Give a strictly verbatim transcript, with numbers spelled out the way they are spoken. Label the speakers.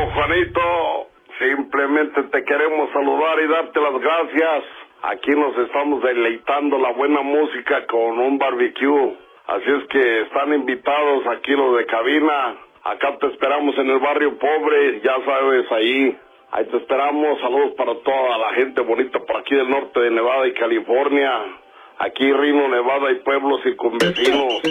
Speaker 1: Juanito. Simplemente te queremos saludar y darte las gracias. Aquí nos estamos deleitando la buena música con un barbecue. Así es que están invitados aquí los de cabina. Acá te esperamos en el barrio pobre, ya sabes, ahí. Ahí te esperamos. Saludos para toda la gente bonita por aquí del norte de Nevada y California. Aquí Reno, Nevada y pueblos circunvecinos.